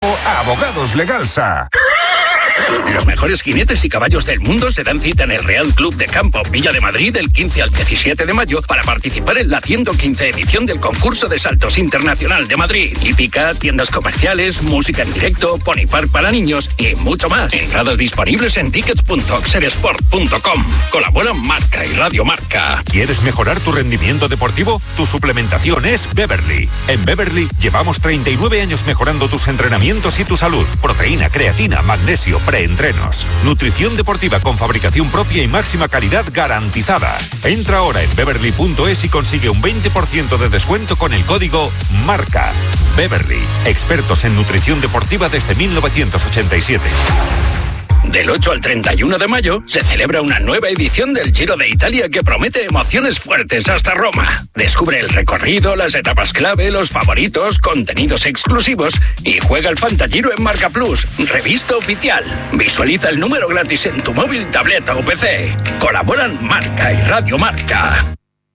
Abogados Legalsa. Los mejores jinetes y caballos del mundo se dan cita en el Real Club de Campo Villa de Madrid del 15 al 17 de mayo para participar en la 115 edición del concurso de saltos internacional de Madrid. Hípica, tiendas comerciales, música en directo, pony park para niños y mucho más. Entradas disponibles en tickets.oxersport.com. Colaboran Marca y Radio Marca. ¿Quieres mejorar tu rendimiento deportivo? Tu suplementación es Beverly. En Beverly llevamos 39 años mejorando tus entrenamientos y tu salud. Proteína, creatina, magnesio, preentrenos. Nutrición deportiva con fabricación propia y máxima calidad garantizada. Entra ahora en beverly.es y consigue un 20% de descuento con el código MARCA. Beverly, expertos en nutrición deportiva desde 1987. Del 8 al 31 de mayo se celebra una nueva edición del Giro de Italia que promete emociones fuertes hasta Roma. Descubre el recorrido, las etapas clave, los favoritos, contenidos exclusivos y juega el Fantagiro en Marca Plus, revista oficial. Visualiza el número gratis en tu móvil, tableta o PC. Colaboran Marca y Radio Marca.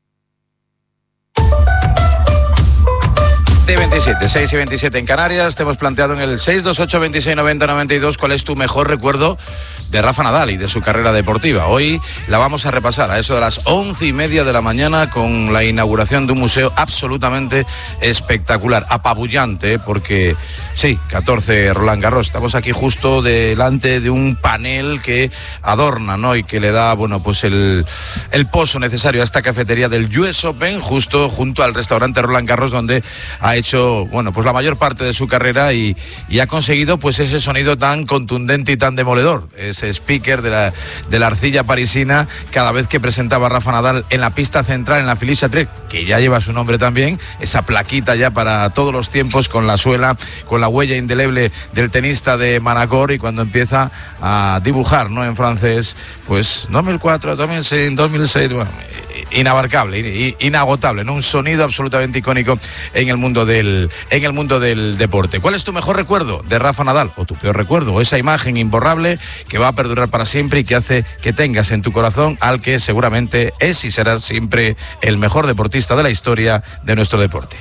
6 y 27 en Canarias. Te hemos planteado en el 628 26 90 92 cuál es tu mejor recuerdo de Rafa Nadal y de su carrera deportiva. Hoy la vamos a repasar a eso de las 11:30 de la mañana con la inauguración de un museo absolutamente espectacular, apabullante, porque sí, 14 Roland Garros. Estamos aquí justo delante de un panel que adorna, ¿no? Y que le da, bueno, pues el pozo necesario a esta cafetería del US Open, justo junto al restaurante Roland Garros, donde ha hecho, bueno, pues la mayor parte de su carrera y ha conseguido pues ese sonido tan contundente y tan demoledor, ese speaker de la arcilla parisina cada vez que presentaba a Rafa Nadal en la pista central, en la Felicia Trek, que ya lleva su nombre también, esa plaquita ya para todos los tiempos con la suela, con la huella indeleble del tenista de Manacor, y cuando empieza a dibujar, ¿no?, en francés, pues 2004, 2006, 2006, bueno, inabarcable, inagotable, ¿no? Un sonido absolutamente icónico en el mundo del deporte. ¿Cuál es tu mejor recuerdo de Rafa Nadal? O tu peor recuerdo, o esa imagen imborrable que va a perdurar para siempre y que hace que tengas en tu corazón al que seguramente es y será siempre el mejor deportista de la historia de nuestro deporte.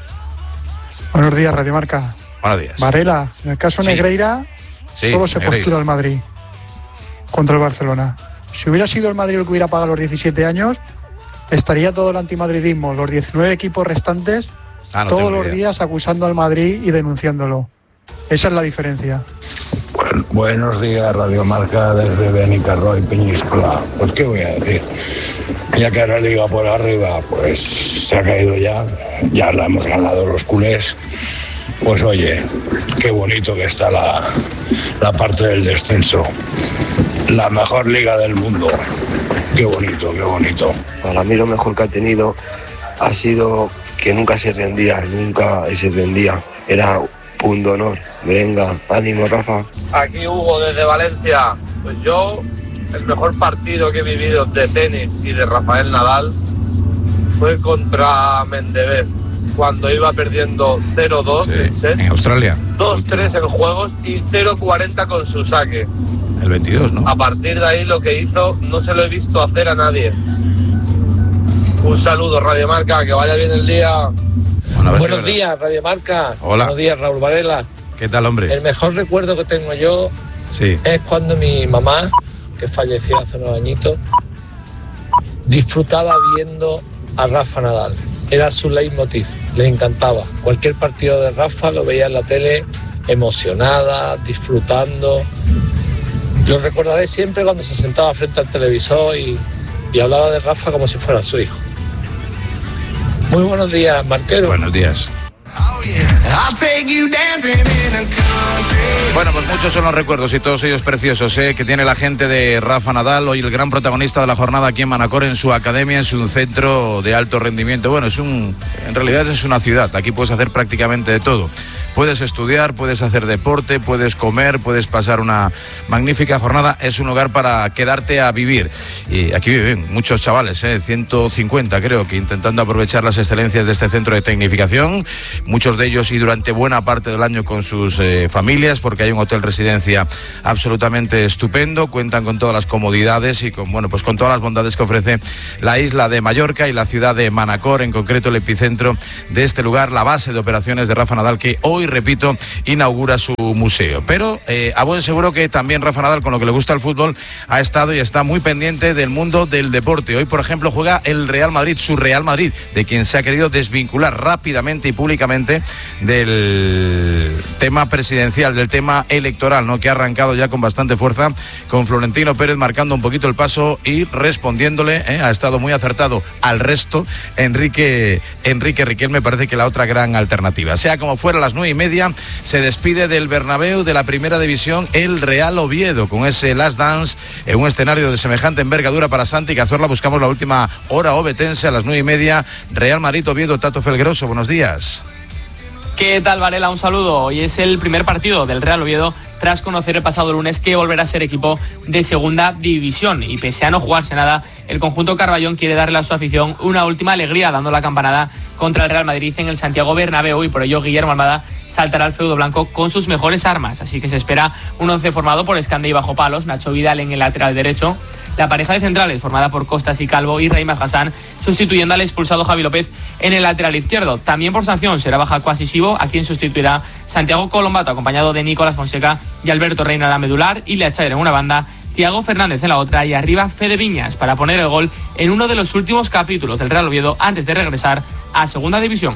Buenos días, Radio Marca. Buenos días. Varela, en el caso Negreira, solo se postula el Madrid contra el Barcelona. Si hubiera sido el Madrid el que hubiera pagado los 17 años, estaría todo el antimadridismo, los 19 equipos restantes, todos los días acusando al Madrid y denunciándolo. Esa es la diferencia. Bueno, buenos días, Radio Marca, desde Benicarló y Peñíscola. Pues qué voy a decir, ya que la liga por arriba pues se ha caído ya la hemos ganado los culés. Pues oye, qué bonito que está la parte del descenso, la mejor liga del mundo. Qué bonito, qué bonito. Para mí lo mejor que ha tenido ha sido que nunca se rendía, era punto honor. Venga, ánimo, Rafa. Aquí Hugo desde Valencia. Pues yo, el mejor partido que he vivido de tenis y de Rafael Nadal fue contra Medvedev, cuando iba perdiendo 0-2 en set, en Australia, 2-3 en juegos y 0-40 con su saque. El 22, ¿no? A partir de ahí lo que hizo no se lo he visto hacer a nadie. Un saludo, Radio Marca, que vaya bien el día. Bueno, buenos días, Radio Marca. Hola. Buenos días, Raúl Varela. ¿Qué tal, hombre? El mejor recuerdo que tengo yo es cuando mi mamá, que falleció hace unos añitos, disfrutaba viendo a Rafa Nadal. Era su leitmotiv, le encantaba. Cualquier partido de Rafa lo veía en la tele emocionada, disfrutando. Lo recordaré siempre cuando se sentaba frente al televisor y hablaba de Rafa como si fuera su hijo. Muy buenos días, Marquero. Buenos días. Bueno, pues muchos son los recuerdos y todos ellos preciosos, que tiene la gente de Rafa Nadal, hoy el gran protagonista de la jornada aquí en Manacor, en su academia, en su centro de alto rendimiento. Bueno, en realidad es una ciudad, aquí puedes hacer prácticamente de todo. Puedes estudiar, puedes hacer deporte, puedes comer, puedes pasar una magnífica jornada. Es un lugar para quedarte a vivir. Y aquí viven muchos chavales, 150 creo, que intentando aprovechar las excelencias de este centro de tecnificación. Muchos de ellos y durante buena parte del año con sus familias, porque hay un hotel residencia absolutamente estupendo. Cuentan con todas las comodidades y con todas las bondades que ofrece la isla de Mallorca y la ciudad de Manacor, en concreto el epicentro de este lugar, la base de operaciones de Rafa Nadal, que hoy hoy, repito, inaugura su museo. Pero a buen seguro que también Rafa Nadal, con lo que le gusta el fútbol, ha estado y está muy pendiente del mundo del deporte. Hoy, por ejemplo, juega el Real Madrid, su Real Madrid, de quien se ha querido desvincular rápidamente y públicamente del tema presidencial, del tema electoral, ¿no?, que ha arrancado ya con bastante fuerza, con Florentino Pérez marcando un poquito el paso y respondiéndole, ha estado muy acertado al resto, Enrique Riquelme, parece que la otra gran alternativa. Sea como fuera, a las 9:30 se despide del Bernabéu, de la primera división, el Real Oviedo, con ese last dance en un escenario de semejante envergadura para Santi Cazorla. Buscamos la última hora ovetense a las 9:30, Real Madrid Oviedo. Tato Felgueroso, buenos días. ¿Qué tal, Varela? Un saludo. Hoy es el primer partido del Real Oviedo tras conocer el pasado lunes que volverá a ser equipo de segunda división, y pese a no jugarse nada, el conjunto Carballón quiere darle a su afición una última alegría dando la campanada contra el Real Madrid en el Santiago Bernabéu, y por ello Guillermo Almada saltará al feudo blanco con sus mejores armas. Así que se espera un once formado por Escande y bajo palos, Nacho Vidal en el lateral derecho, la pareja de centrales formada por Costas y Calvo y Raimar Hassan, sustituyendo al expulsado Javi López en el lateral izquierdo. También por sanción será baja Quasisivo, a quien sustituirá Santiago Colombato, acompañado de Nicolás Fonseca y Alberto Reina en la medular, y Leachaer en una banda, Thiago Fernández en la otra, y arriba Fede Viñas para poner el gol en uno de los últimos capítulos del Real Oviedo antes de regresar a segunda división.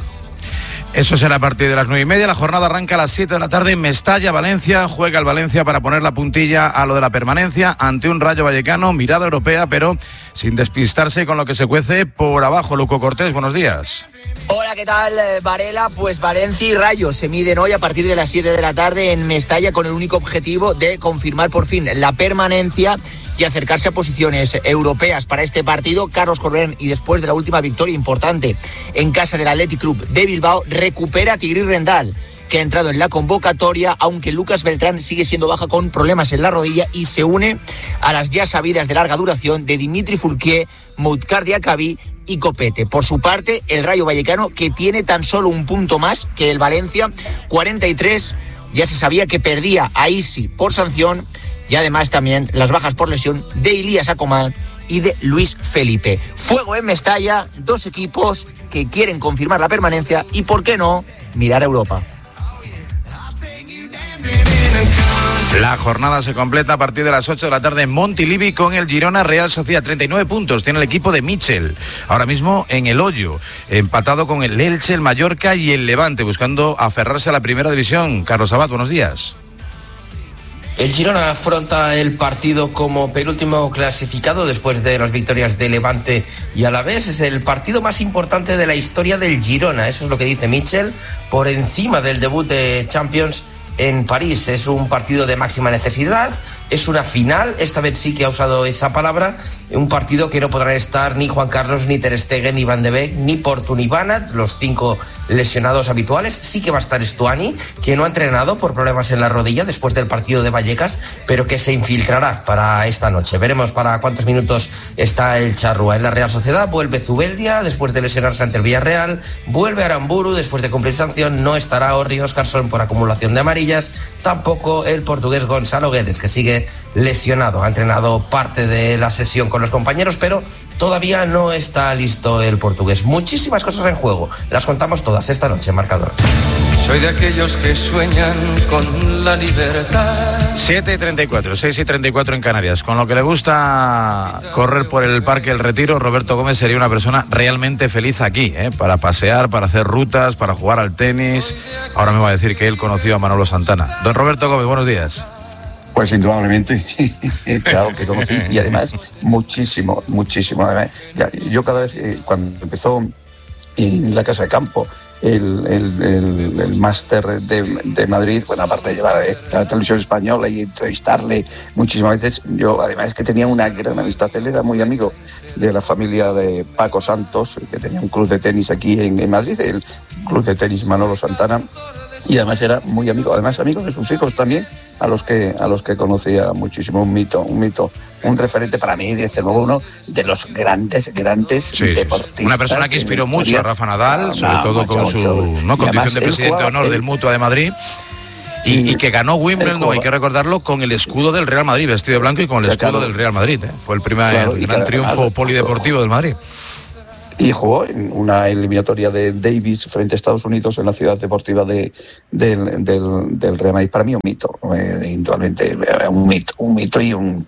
Eso será a partir de las 9:30. La jornada arranca a las 7 de la tarde en Mestalla, Valencia. Juega el Valencia para poner la puntilla a lo de la permanencia ante un Rayo Vallecano, mirada europea, pero sin despistarse con lo que se cuece por abajo. Luco Cortés, buenos días. Hola, ¿qué tal, Varela? Pues Valencia y Rayo se miden hoy a partir de las 7 de la tarde en Mestalla con el único objetivo de confirmar por fin la permanencia y acercarse a posiciones europeas. Para este partido, Carlos Corberán, y después de la última victoria importante en casa del Athletic Club de Bilbao, recupera a Tigrí Rendal, que ha entrado en la convocatoria, aunque Lucas Beltrán sigue siendo baja con problemas en la rodilla, y se une a las ya sabidas de larga duración de Dimitri Fourquier, Moutcar Diakaby y Copete. Por su parte, el Rayo Vallecano, que tiene tan solo un punto más que el Valencia, 43, ya se sabía que perdía a Isi por sanción, y además también las bajas por lesión de Ilías Acomán y de Luis Felipe. Fuego en Mestalla, dos equipos que quieren confirmar la permanencia y, ¿por qué no?, mirar a Europa. La jornada se completa a partir de las 8 de la tarde en Montilivi con el Girona Real Sociedad. 39 puntos tiene el equipo de Michel, ahora mismo en el hoyo, empatado con el Elche, el Mallorca y el Levante, buscando aferrarse a la primera división. Carlos Abad, buenos días. El Girona afronta el partido como penúltimo clasificado después de las victorias de Levante y Alavés. Es el partido más importante de la historia del Girona, eso es lo que dice Michel, por encima del debut de Champions en París. Es un partido de máxima necesidad, es una final, esta vez sí que ha usado esa palabra, un partido que no podrán estar ni Juan Carlos, ni Ter Stegen, ni Van de Beek, ni Portu, ni Banat, los 5 lesionados habituales. Sí que va a estar Stuani, que no ha entrenado por problemas en la rodilla después del partido de Vallecas, pero que se infiltrará para esta noche. Veremos para cuántos minutos está el Charrúa. En la Real Sociedad vuelve Zubeldia después de lesionarse ante el Villarreal, vuelve Aramburu después de cumplir sanción, no estará Orri Óscarsson por acumulación de amarillas, tampoco el portugués Gonzalo Guedes, que sigue lesionado. Ha entrenado parte de la sesión con los compañeros, pero todavía no está listo el portugués. Muchísimas cosas en juego, las contamos todas esta noche en Marcador. Soy de aquellos que sueñan con la libertad. 7:34, 6:34 en Canarias. Con lo que le gusta correr por el Parque El Retiro, Roberto Gómez sería una persona realmente feliz aquí, para pasear, para hacer rutas, para jugar al tenis. Ahora me va a decir que él conoció a Manolo Santana. Don Roberto Gómez, buenos días. Pues indudablemente, claro que conocí, y además muchísimo. Además, yo cada vez, cuando empezó en la Casa de Campo, el máster de Madrid, bueno, aparte de llevar a la televisión española y entrevistarle muchísimas veces, yo además que tenía una gran amistad. Él era muy amigo de la familia de Paco Santos, que tenía un club de tenis aquí en Madrid, el club de tenis Manolo Santana, y además era muy amigo, amigo de sus hijos también, a los que conocía muchísimo. Un mito, un referente para mí, desde luego uno de los grandes deportistas. Una persona que inspiró mucho a Rafa Nadal, sobre todo con su condición de presidente de honor del Mutua de Madrid. Y que ganó Wimbledon, hay que recordarlo, con el escudo del Real Madrid, vestido de blanco y con el escudo del Real Madrid. Fue el primer gran triunfo polideportivo del Madrid. y jugó en una eliminatoria de Davis frente a Estados Unidos en la ciudad deportiva del Real Madrid. Para mí un mito, indudablemente un mito y un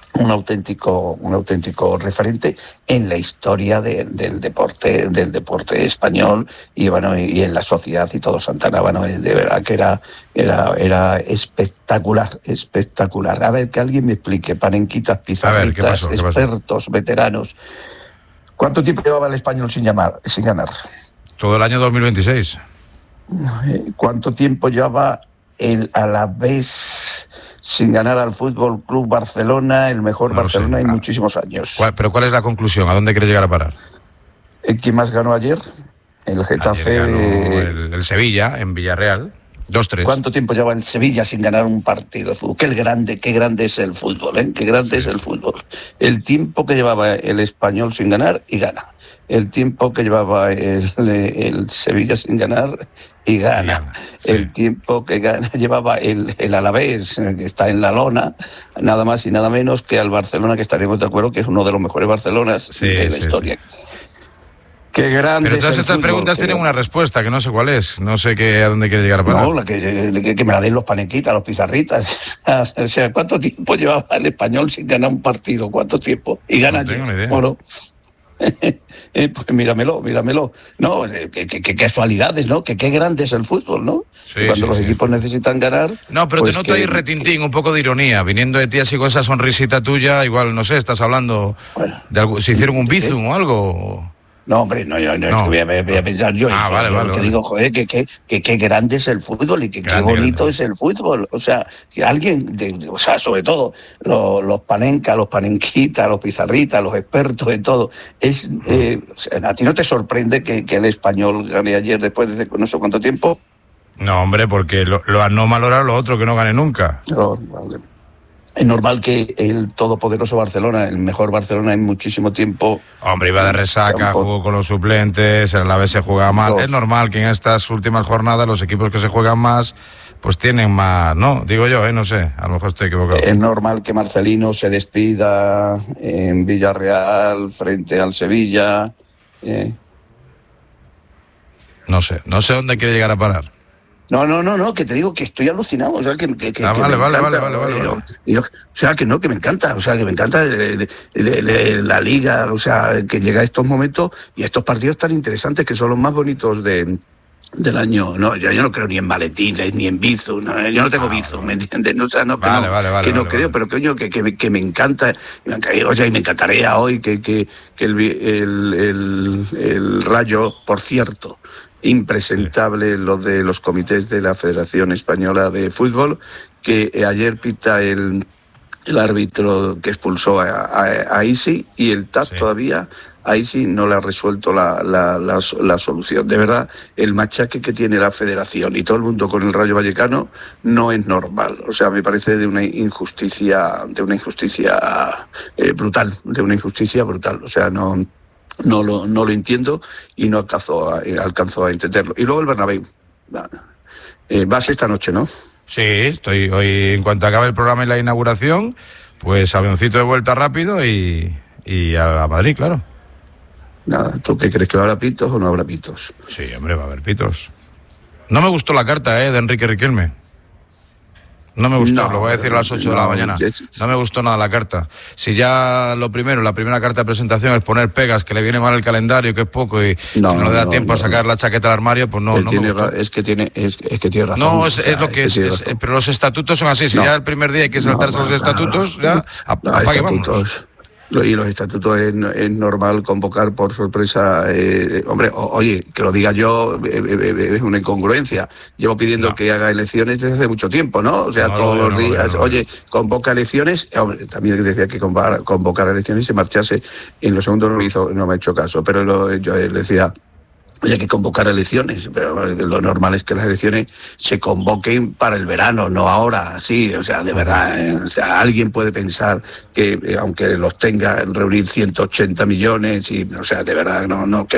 auténtico referente en la historia del deporte español y en la sociedad y todo Santana. De verdad que era espectacular. A ver, que alguien me explique, panenquitas, pizarritas, expertos, veteranos. ¿Cuánto tiempo llevaba el Español sin ganar? Todo el año 2026. ¿Cuánto tiempo llevaba el Alavés sin ganar al Fútbol Club Barcelona, el mejor Barcelona en muchísimos años? ¿Pero cuál es la conclusión? ¿A dónde quiere llegar a parar? ¿Quién más ganó ayer? El Getafe. Ganó el Sevilla en Villarreal. 2-3. ¿Cuánto tiempo lleva el Sevilla sin ganar un partido? Qué grande es el fútbol, ¿eh? Qué grande es el fútbol. El tiempo que llevaba el Español sin ganar y gana. El tiempo que llevaba el Sevilla sin ganar y gana. Sí. El tiempo que llevaba el Alavés, que está en la lona, nada más y nada menos que al Barcelona, que estaremos de acuerdo que es uno de los mejores Barcelonas de la historia. Sí. Qué grande. Pero todas estas preguntas tienen una respuesta, que no sé cuál es. No sé a dónde quiere llegar a parar. No, que me la den los panequitas, los pizarritas. O sea, ¿cuánto tiempo llevaba el Español sin ganar un partido? ¿Cuánto tiempo? Y gana ayer. Bueno, pues míramelo. No, qué casualidades, ¿no? Qué grande es el fútbol, ¿no? Sí, cuando los equipos necesitan ganar. No, pero pues te noto ahí retintín, un poco de ironía. Viniendo de ti así con esa sonrisita tuya, igual, no sé, estás hablando de algo. ¿Se hicieron un bizum o algo? No, hombre, no. Voy a pensar yo eso. Vale. Digo, joder, que grande es el fútbol y que qué bonito es el fútbol. O sea, que alguien, sobre todo los panenca, los panenquitas, los pizarritas, los expertos de todo, ¿a ti no te sorprende que el Español gane ayer después de no sé cuánto tiempo? No, hombre, porque lo no valorar lo otro que no gane nunca. No, vale. Es normal que el todopoderoso Barcelona, el mejor Barcelona en muchísimo tiempo... Hombre, iba de resaca, jugó con los suplentes, el Alavés se juega mal. Es normal que en estas últimas jornadas los equipos que se juegan más, pues tienen más... No, digo yo, no sé, a lo mejor estoy equivocado. Es normal que Marcelino se despida en Villarreal frente al Sevilla. No sé dónde quiere llegar a parar. No, que te digo que estoy alucinado, o sea, que vale. O sea, que me encanta, la liga, o sea, que llega a estos momentos y a estos partidos tan interesantes que son los más bonitos del año. No, yo no creo ni en maletines, ni en Bizum, no, yo no tengo Bizum, ¿me entiendes? No, o sea, creo, pero coño, que me encanta, o sea, y me encantaría hoy que el Rayo, por cierto, impresentable lo de los comités de la Federación Española de Fútbol, que ayer pita el árbitro que expulsó a Isi y el TAP todavía a Isi no le ha resuelto la solución. De verdad, el machaque que tiene la Federación y todo el mundo con el Rayo Vallecano no es normal. O sea, me parece de una injusticia brutal. O sea, no lo entiendo y no alcanzo a entenderlo. Y luego el Bernabéu. Vas esta noche, ¿no? Sí, estoy hoy, en cuanto acabe el programa y la inauguración, pues avioncito de vuelta rápido y a Madrid, claro. Nada, ¿tú qué crees, que habrá pitos o no habrá pitos? Sí, hombre, va a haber pitos. No me gustó la carta, de Enrique Riquelme. No me gustó, lo voy a decir a las 8 de la mañana. No me gustó nada la carta. Si ya la primera carta de presentación es poner pegas, que le viene mal el calendario, que es poco y no le da tiempo a sacar la chaqueta al armario, pues no me gustó. Es que tiene razón. No, es lo que es, pero los estatutos son así. Si ya el primer día hay que saltarse los estatutos, ya apague, vamos. Y los estatutos es normal convocar por sorpresa. Hombre, oye, que lo diga yo es una incongruencia. Llevo pidiendo que haga elecciones desde hace mucho tiempo, ¿no? O sea, todos los días, oye, convoca elecciones. Hombre, también decía que convocar elecciones y se marchase. En lo segundo no me ha hecho caso, pero yo decía... Oye, hay que convocar elecciones, pero lo normal es que las elecciones se convoquen para el verano, no ahora, sí, o sea, de verdad, o sea, alguien puede pensar que aunque los tenga, reunir 180 millones, y, o sea, de verdad, que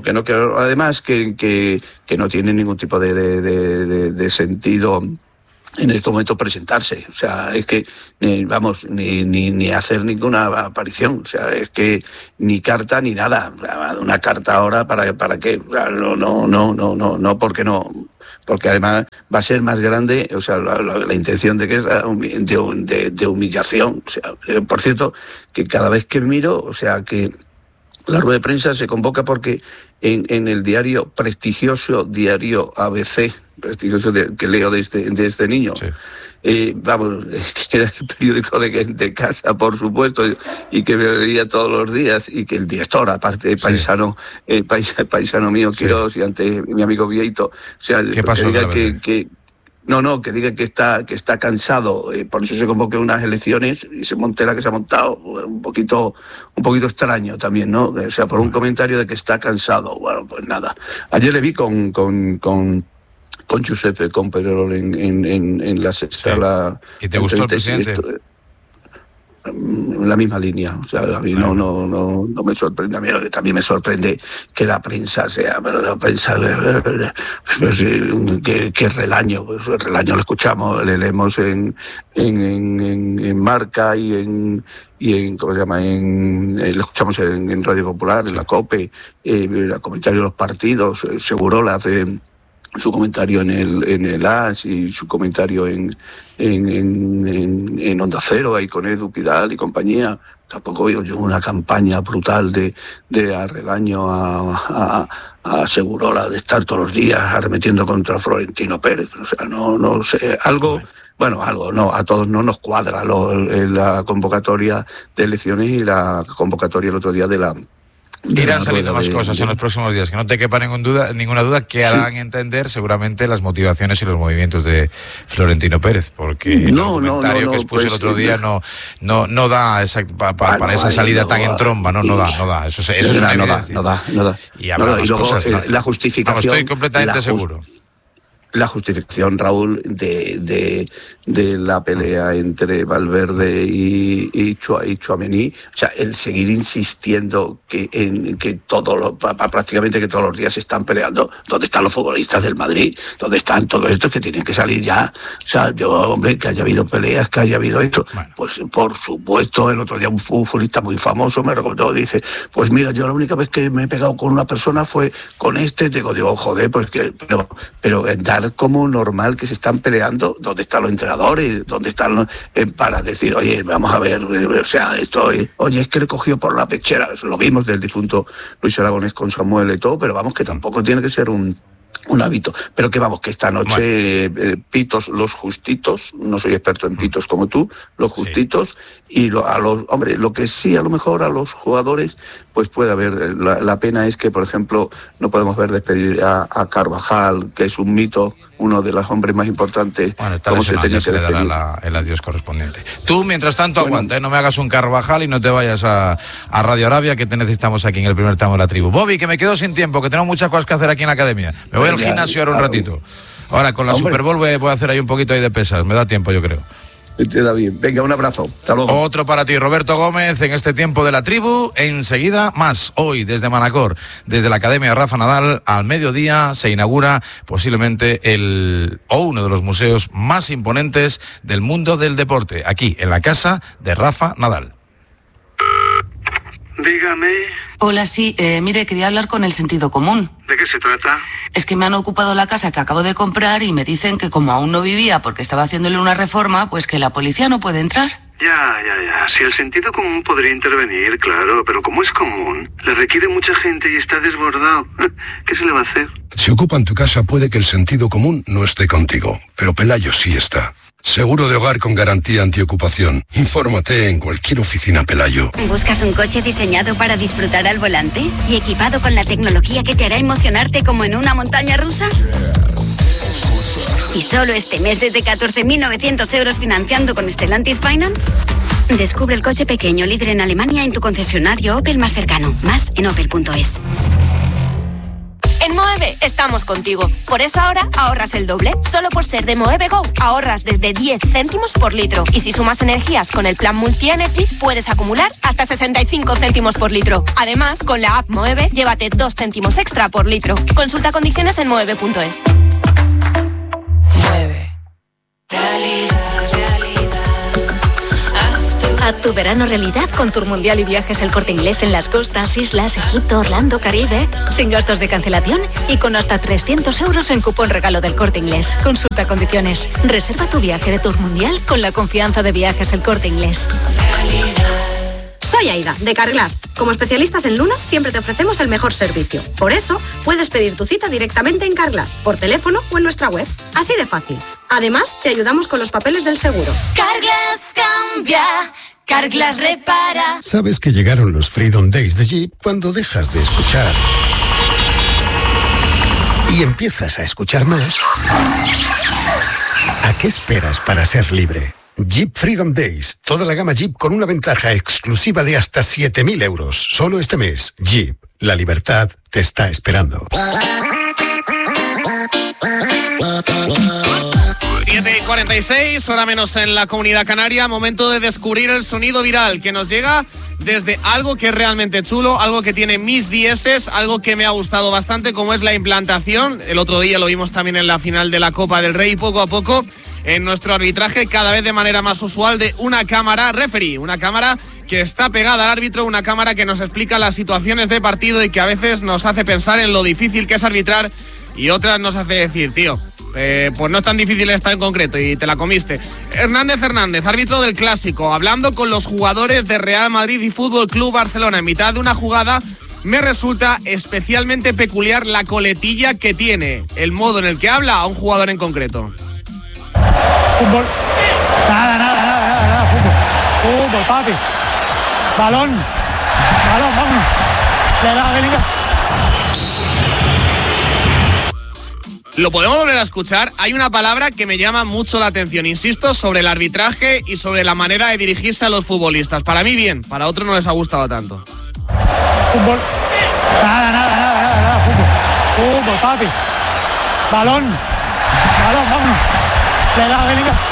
además que no tiene ningún tipo de sentido en este momento presentarse, o sea, es que ni hacer ninguna aparición, o sea, es que ni carta ni nada, una carta ahora para qué, no, porque no, porque además va a ser más grande, o sea, la intención de que es de humillación, o sea, por cierto, que cada vez que miro, o sea, que la rueda de prensa se convoca porque en el prestigioso diario ABC, prestigioso que leo desde niño, sí. Era el periódico de casa, por supuesto, y que me leía todos los días, y que el director, aparte, paisano mío, Quirós, sí. Y ante mi amigo Vieito, o sea, ¿qué pasó? Que diga que está cansado, por eso se convoque unas elecciones y se monte la que se ha montado, un poquito extraño también, ¿no? O sea, por un comentario de que está cansado. Bueno, pues nada. Ayer le vi con Giuseppe, con Pedrerol en la sexta. ¿Y te gustó el presidente? La misma línea, o sea, a mí no me sorprende, a mí también me sorprende que la prensa sea, pero la prensa que relaño, pues el relaño lo escuchamos, le leemos en Marca y en ¿cómo se llama? Lo escuchamos en Radio Popular, en la COPE, el comentario de los partidos, Segurola hace su comentario en el AS y su comentario en Onda Cero, ahí con Edu Pidal y compañía. Tampoco veo yo una campaña brutal de arredaño a Segurola, de estar todos los días arremetiendo contra Florentino Pérez. O sea, no sé, algo no, a todos no nos cuadra la convocatoria de elecciones y la convocatoria el otro día de la... Irán saliendo más cosas en los próximos días, que no te quepa ninguna duda que harán entender seguramente las motivaciones y los movimientos de Florentino Pérez, porque el comentario que expuso el otro día no da para esa salida tan en tromba, no da, eso es una evidencia. No da. Y habrá más cosas. La justificación... estoy completamente seguro. La justificación, Raúl, de la pelea entre Valverde y Tchouaméni, o sea, el seguir insistiendo que prácticamente que todos los días se están peleando. ¿Dónde están los futbolistas del Madrid? ¿Dónde están todos estos que tienen que salir ya? O sea, que haya habido peleas, que haya habido esto. Bueno. Pues por supuesto, el otro día un futbolista muy famoso me recomendó, dice, pues mira, yo la única vez que me he pegado con una persona fue con digo, joder, pues que, pero dar como normal que se están peleando, ¿dónde están los entrenadores? ¿Dónde están para decir, oye, vamos a ver, o sea, oye, es que le cogió por la pechera? Lo vimos del difunto Luis Aragonés con Samuel Eto'o, pero vamos, que tampoco tiene que ser un hábito, pero que vamos, que esta noche pitos los justitos, no soy experto en pitos como tú, los justitos, sí. Y lo que sí a lo mejor a los jugadores pues puede haber, la pena es que por ejemplo no podemos ver despedir a Carvajal, que es un mito, uno de los hombres más importantes, como se tenía que despedir. Le dará el adiós correspondiente. Tú mientras tanto aguanta, no me hagas un Carvajal y no te vayas a Radio Arabia, que te necesitamos aquí en el primer tramo de la tribu. Bobby, que me quedo sin tiempo, que tengo muchas cosas que hacer aquí en la academia. Me voy al gimnasio ahora un ratito. Ahora con la Super Bowl voy a hacer ahí un poquito ahí de pesas, me da tiempo yo creo. Te da bien. Venga, un abrazo. Hasta luego. Otro para ti, Roberto Gómez, en este tiempo de la tribu. Enseguida más. Hoy, desde Manacor, desde la Academia Rafa Nadal, al mediodía se inaugura posiblemente uno de los museos más imponentes del mundo del deporte, aquí, en la casa de Rafa Nadal. Dígame. Hola, sí, mire, quería hablar con el sentido común. ¿De qué se trata? Es que me han ocupado la casa que acabo de comprar y me dicen que como aún no vivía porque estaba haciéndole una reforma, pues que la policía no puede entrar. Ya. Si el sentido común podría intervenir, claro, pero como es común, le requiere mucha gente y está desbordado. ¿Qué se le va a hacer? Si ocupan tu casa puede que el sentido común no esté contigo, pero Pelayo sí está. Seguro de hogar con garantía antiocupación. Infórmate en cualquier oficina Pelayo. ¿Buscas un coche diseñado para disfrutar al volante? ¿Y equipado con la tecnología que te hará emocionarte como en una montaña rusa? ¿Y solo este mes desde 14.900 euros financiando con Stellantis Finance? Descubre el coche pequeño líder en Alemania en tu concesionario Opel más cercano. Más en opel.es. En Moeve estamos contigo. Por eso ahora ahorras el doble. Solo por ser de Moeve Go ahorras desde 10 céntimos por litro. Y si sumas energías con el plan Multi-Energy, puedes acumular hasta 65 céntimos por litro. Además, con la app Moeve, llévate 2 céntimos extra por litro. Consulta condiciones en moeve.es. Mueve. Haz tu verano realidad con Tour Mundial y Viajes El Corte Inglés en las costas, islas, Egipto, Orlando, Caribe, sin gastos de cancelación y con hasta 300 euros en cupón regalo del Corte Inglés. Consulta condiciones. Reserva tu viaje de Tour Mundial con la confianza de Viajes El Corte Inglés. Soy Aida, de Carglass. Como especialistas en lunas, siempre te ofrecemos el mejor servicio. Por eso, puedes pedir tu cita directamente en Carglass, por teléfono o en nuestra web. Así de fácil. Además, te ayudamos con los papeles del seguro. Carglass cambia, Carglass repara. ¿Sabes que llegaron los Freedom Days de Jeep cuando dejas de escuchar y empiezas a escuchar más? ¿A qué esperas para ser libre? Jeep Freedom Days. Toda la gama Jeep con una ventaja exclusiva de hasta 7.000 euros. Solo este mes. Jeep. La libertad te está esperando. 7:46, hora menos en la Comunidad Canaria. Momento de descubrir el sonido viral que nos llega desde algo que es realmente chulo, algo que tiene mis dieces, algo que me ha gustado bastante, como es la implantación. El otro día lo vimos también en la final de la Copa del Rey. Poco a poco en nuestro arbitraje, cada vez de manera más usual, de una cámara referee, una cámara que está pegada al árbitro, una cámara que nos explica las situaciones de partido y que a veces nos hace pensar en lo difícil que es arbitrar y otras nos hace decir, tío, pues no es tan difícil esta en concreto y te la comiste. Hernández, árbitro del Clásico, hablando con los jugadores de Real Madrid y Fútbol Club Barcelona en mitad de una jugada. Me resulta especialmente peculiar la coletilla que tiene, el modo en el que habla a un jugador en concreto. Fútbol. Nada, fútbol, papi. Balón, vamos. Le da, venga. Lo podemos volver a escuchar. Hay una palabra que me llama mucho la atención, insisto, sobre el arbitraje y sobre la manera de dirigirse a los futbolistas. Para mí bien, para otros no les ha gustado tanto. Fútbol. Nada, fútbol, papi. Balón, vamos. Le da, venga.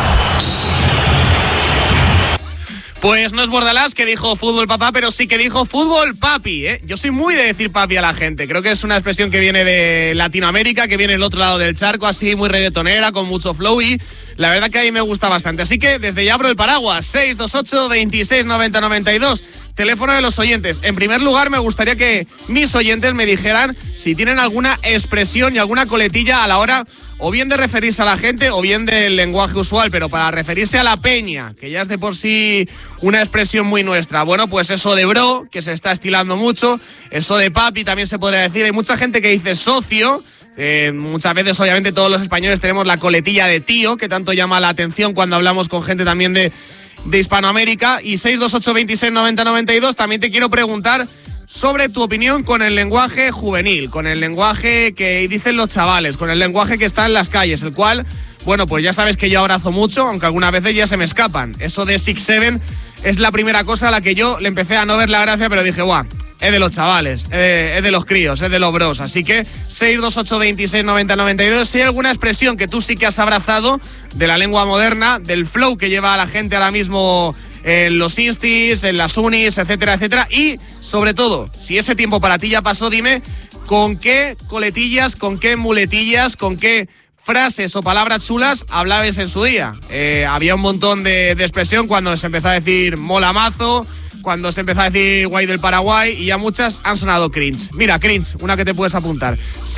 Pues no es Bordalás que dijo fútbol papá, pero sí que dijo fútbol papi, ¿eh? Yo soy muy de decir papi a la gente. Creo que es una expresión que viene de Latinoamérica, que viene del otro lado del charco, así muy reggaetonera, con mucho flow, y la verdad que a mí me gusta bastante. Así que desde ya abro el paraguas, 628 26 90 92. Teléfono de los oyentes. En primer lugar, me gustaría que mis oyentes me dijeran si tienen alguna expresión y alguna coletilla a la hora o bien de referirse a la gente o bien del lenguaje usual, pero para referirse a la peña, que ya es de por sí una expresión muy nuestra. Bueno, pues eso de bro, que se está estilando mucho, eso de papi también se podría decir. Hay mucha gente que dice socio. Muchas veces, obviamente, todos los españoles tenemos la coletilla de tío, que tanto llama la atención cuando hablamos con gente también de Hispanoamérica. Y 628 26 90 92, también te quiero preguntar sobre tu opinión con el lenguaje juvenil, con el lenguaje que dicen los chavales, con el lenguaje que está en las calles, el cual, bueno, pues ya sabes que yo abrazo mucho, aunque algunas veces ya se me escapan. Eso de 6-7 es la primera cosa a la que yo le empecé a no ver la gracia, pero dije, guau, es de los chavales, es de los críos, es de los bros. Así que 628 26 90 92, si hay alguna expresión que tú sí que has abrazado de la lengua moderna, del flow que lleva a la gente ahora mismo en los instis, en las unis, etcétera, etcétera. Y, sobre todo, si ese tiempo para ti ya pasó, dime con qué coletillas, con qué muletillas, con qué frases o palabras chulas hablabais en su día. Había un montón de expresión cuando se empezó a decir mola mazo, cuando se empezó a decir guay del Paraguay, y ya muchas han sonado cringe. Mira, cringe, una que te puedes apuntar.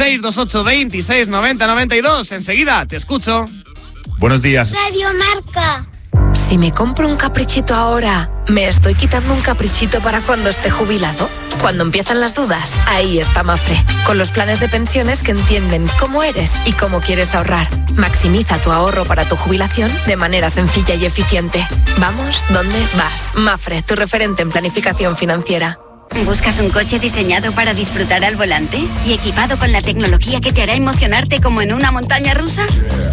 628 26 90 92, enseguida te escucho. Buenos días. Radio Marca. Si me compro un caprichito ahora, ¿me estoy quitando un caprichito para cuando esté jubilado? Cuando empiezan las dudas, ahí está Mafre, con los planes de pensiones que entienden cómo eres y cómo quieres ahorrar. Maximiza tu ahorro para tu jubilación de manera sencilla y eficiente. Vamos, ¿dónde vas? Mafre, tu referente en planificación financiera. ¿Buscas un coche diseñado para disfrutar al volante y equipado con la tecnología que te hará emocionarte como en una montaña rusa?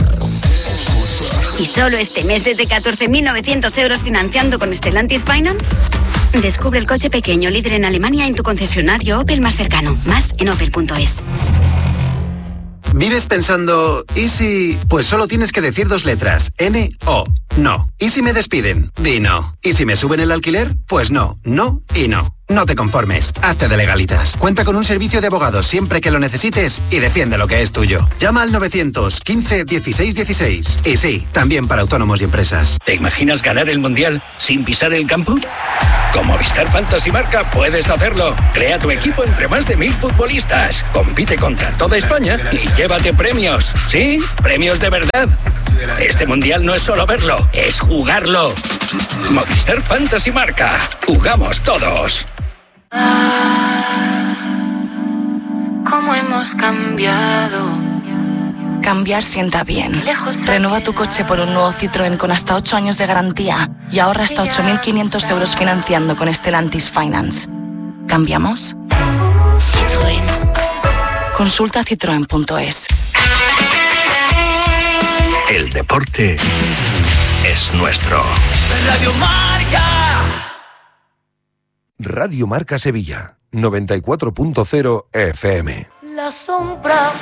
¿Y solo este mes desde 14.900 euros financiando con Stellantis Finance? Descubre el coche pequeño líder en Alemania en tu concesionario Opel más cercano. Más en opel.es. ¿Vives pensando, ¿y si...? Pues solo tienes que decir 2 letras, N-O. No. ¿Y si me despiden? Di no. ¿Y si me suben el alquiler? Pues no, no y no. No te conformes, hazte de Legalitas. Cuenta con un servicio de abogados siempre que lo necesites y defiende lo que es tuyo. Llama al 915 16 16. Y sí, también para autónomos y empresas. ¿Te imaginas ganar el Mundial sin pisar el campo? Con Movistar Fantasy Marca puedes hacerlo. Crea tu equipo entre más de 1000 futbolistas. Compite contra toda España y llévate premios. ¿Sí? Premios de verdad. Este Mundial no es solo verlo, es jugarlo. Movistar Fantasy Marca. Jugamos todos. ¿Cómo hemos cambiado? Cambiar sienta bien. Renueva tu coche por un nuevo Citroën con hasta 8 años de garantía y ahorra hasta 8.500 euros financiando con Stellantis Finance. ¿Cambiamos? Citroën. Consulta citroen.es. El deporte es nuestro. Radio Marca. Radio Marca Sevilla, 94.0 FM. La sombra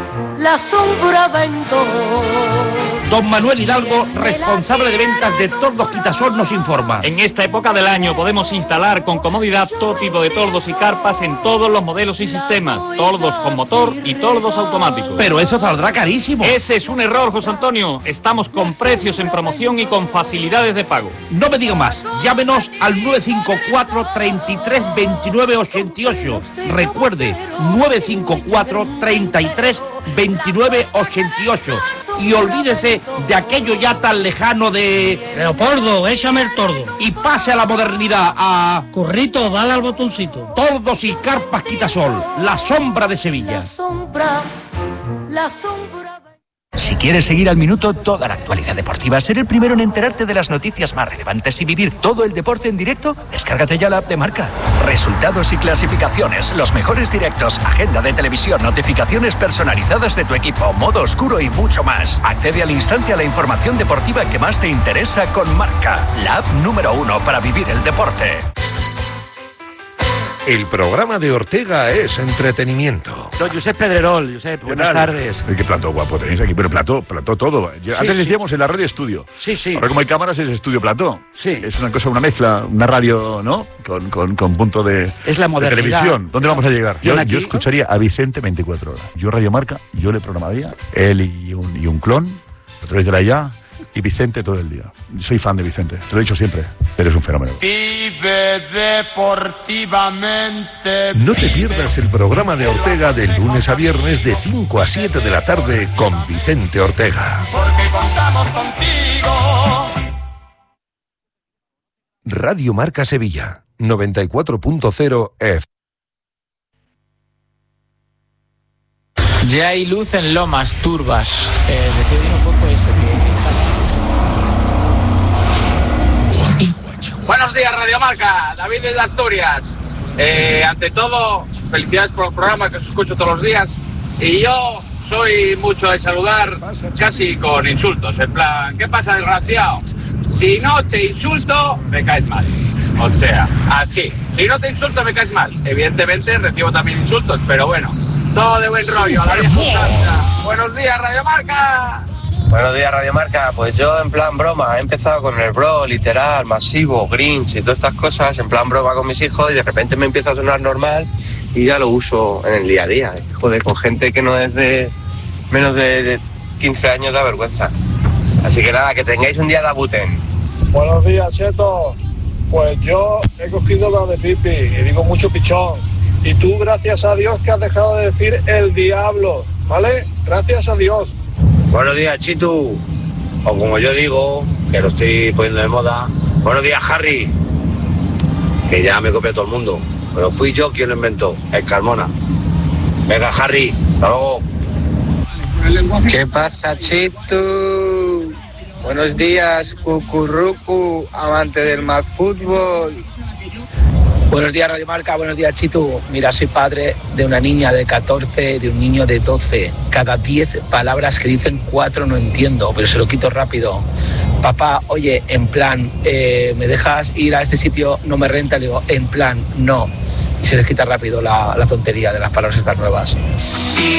vento. Don Manuel Hidalgo, responsable de ventas de Tordos Quitasol, nos informa. En esta época del año podemos instalar con comodidad todo tipo de tordos y carpas en todos los modelos y sistemas. Tordos con motor y tordos automáticos. Pero eso saldrá carísimo. Ese es un error, José Antonio. Estamos con precios en promoción y con facilidades de pago. No me diga más. Llámenos al 954 33 29 88. Recuerde, 954 33 29 88. Y olvídese de aquello ya tan lejano de... Leopoldo, échame el tordo. Y pase a la modernidad, a... Currito, dale al botoncito. Tordos y carpas Quitasol, la sombra de Sevilla. La sombra. Si quieres seguir al minuto toda la actualidad deportiva, ser el primero en enterarte de las noticias más relevantes y vivir todo el deporte en directo, descárgate ya la app de Marca. Resultados y clasificaciones, los mejores directos, agenda de televisión, notificaciones personalizadas de tu equipo, modo oscuro y mucho más. Accede al instante a la información deportiva que más te interesa con Marca, la app número 1 para vivir el deporte. El programa de Ortega es entretenimiento. Don Josep Pedrerol. Josep, buenas tardes. Qué plato guapo tenéis aquí, pero plato todo. Antes decíamos en la radio estudio. Sí. Ahora como hay cámaras es estudio plató. Sí. Es una cosa, una mezcla, una radio, ¿no? Con punto de, es la modernidad. De televisión. ¿Dónde vamos a llegar? Yo escucharía a Vicente 24 horas. Yo Radio Marca, yo le programaría, él y un clon, a través de la IA, y Vicente todo el día. Soy fan de Vicente, te lo he dicho siempre. Eres un fenómeno. Vive deportivamente. No te pierdas el programa de Ortega de lunes a viernes de 5 a 7 de la tarde con Vicente Ortega. Porque contamos contigo. Radio Marca Sevilla, 94.0 F. Ya hay luz en Lomas, Turbas. Decid un poco esto. Buenos días, Radio Marca. David desde Asturias. Ante todo, felicidades por el programa, que os escucho todos los días. Y yo soy mucho de saludar casi con insultos. En plan, ¿qué pasa, desgraciado? Si no te insulto, me caes mal. O sea, así. Si no te insulto, me caes mal. Evidentemente recibo también insultos, pero bueno. Todo de buen rollo, a la vieja usanza. Buenos días, Radio Marca. Buenos días, Radio Marca. Pues yo, en plan broma, he empezado con el bro, literal, masivo, Grinch y todas estas cosas, en plan broma con mis hijos, y de repente me empieza a sonar normal y ya lo uso en el día a día. Joder, con gente que no es de menos de 15 años da vergüenza. Así que nada, que tengáis un día de abuten. Buenos días, Cheto. Pues yo he cogido la de pipi y digo mucho pichón. Y tú, gracias a Dios, que has dejado de decir el diablo, ¿vale? Gracias a Dios. Buenos días, Chitu, o como yo digo, que lo estoy poniendo de moda. Buenos días, Harry, que ya me copió todo el mundo, pero fui yo quien lo inventó, el Carmona. Venga, Harry, hasta luego. ¿Qué pasa, Chitu? Buenos días, Cucurrucu, amante del Mac Fútbol. Buenos días, Radio Marca. Buenos días, Chitu. Mira, soy padre de una niña de 14, de un niño de 12. Cada 10 palabras que dicen 4 no entiendo, pero se lo quito rápido. Papá, oye, en plan, ¿me dejas ir a este sitio? No me renta. Le digo, en plan, no. Y se les quita rápido la tontería de las palabras estas nuevas.